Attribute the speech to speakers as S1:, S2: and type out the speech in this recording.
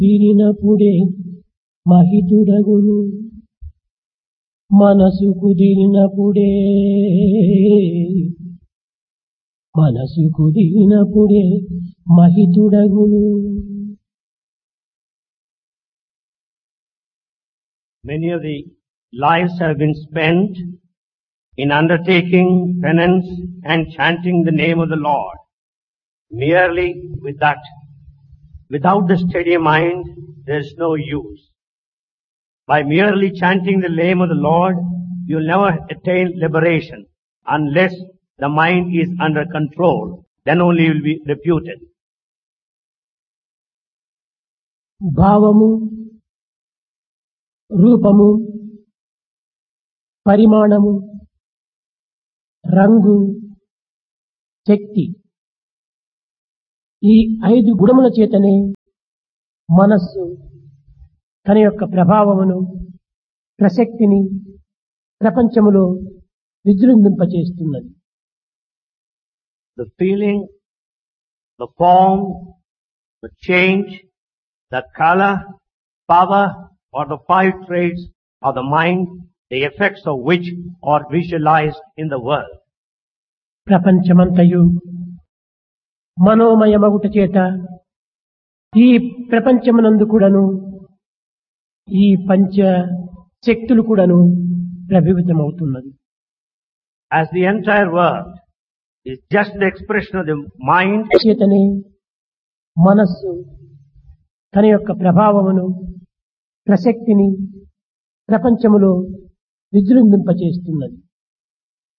S1: తీరినప్పుడే మహితుడగును మనసు కుదిరినప్పుడే మహితుడగును.
S2: Many of the lives have been spent in undertaking penance and chanting the name of the Lord. Merely with that, without the steady mind, there is no use. By merely chanting the name of the Lord, you will never attain liberation unless the mind is under control. Then only you will be reputed.
S1: భావము, రూపము, పరిమాణము, రంగు, శక్తి ఈ 5 గుణముల చేతనే మనస్సు తన యొక్క ప్రభావమును ప్రసక్తిని ప్రపంచములో విజృంభింపచేస్తున్నది.
S2: The feeling, the form, the change, the color, power or the 5 traits of the mind, the effects of which are visualized in the world.
S1: ప్రపంచమంతయు మనోమయమగుట చేత ఈ ప్రపంచమునందు కూడాను ఈ పంచ శక్తులు కూడాను ప్రభావితమవుతున్నది.
S2: As the entire world is just the expression of the mind,
S1: చేతనే మనస్సు తన యొక్క ప్రభావమును ప్రసక్తిని ప్రపంచములో విజృంభింపచేస్తున్నది.